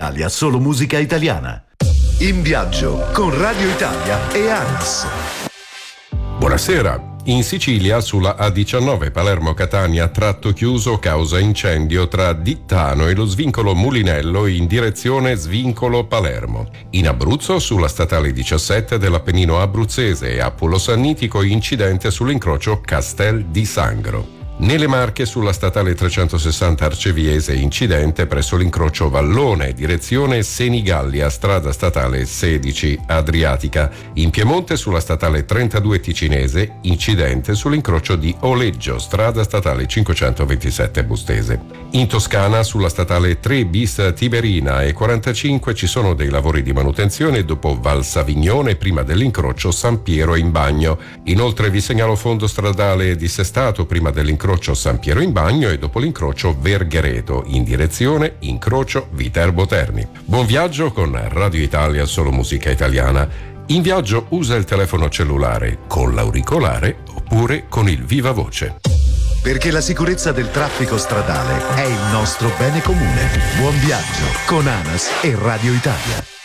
Italia, solo musica italiana. In viaggio con Radio Italia e ANAS. Buonasera. In Sicilia, sulla A19 Palermo-Catania, tratto chiuso causa incendio tra Dittano e lo svincolo Mulinello in direzione svincolo Palermo. In Abruzzo, sulla statale 17 dell'Appennino abruzzese e a Pulo Sannitico, incidente sull'incrocio Castel di Sangro. Nelle Marche, sulla statale 360 Arceviese, incidente presso l'incrocio Vallone, direzione Senigallia, strada statale 16 Adriatica. In Piemonte, sulla statale 32 Ticinese, incidente sull'incrocio di Oleggio, strada statale 527 Bustese. In Toscana, sulla statale 3 bis Tiberina e 45 ci sono dei lavori di manutenzione dopo Val Savignone, prima dell'incrocio San Piero in Bagno. Inoltre vi segnalo fondo stradale dissestato prima dell'incrocio San Piero in Bagno e dopo l'incrocio Verghereto in direzione incrocio Viterbo Terni. Buon viaggio con Radio Italia, solo musica italiana. In viaggio usa il telefono cellulare con l'auricolare oppure con il viva voce. Perché la sicurezza del traffico stradale è il nostro bene comune. Buon viaggio con ANAS e Radio Italia.